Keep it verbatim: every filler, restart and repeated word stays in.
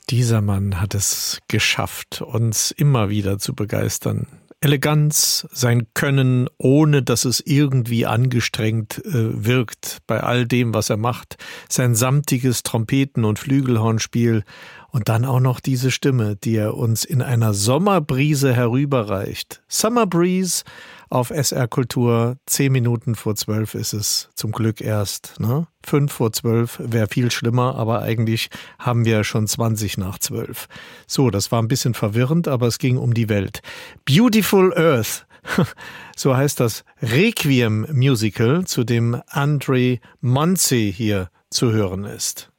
Dieser Mann hat es geschafft, uns immer wieder zu begeistern. Eleganz, sein Können, ohne dass es irgendwie angestrengt äh, wirkt bei all dem, was er macht. Sein samtiges Trompeten- und Flügelhornspiel und dann auch noch diese Stimme, die er uns in einer Sommerbrise herüberreicht. Summer Breeze auf S R Kultur. Zehn Minuten vor zwölf ist es zum Glück erst. Ne? Fünf vor zwölf wäre viel schlimmer, aber eigentlich haben wir schon zwanzig nach zwölf. So, das war ein bisschen verwirrend, aber es ging um die Welt. Beautiful Earth, so heißt das Requiem-Musical, zu dem Andre Muncy hier zu hören ist.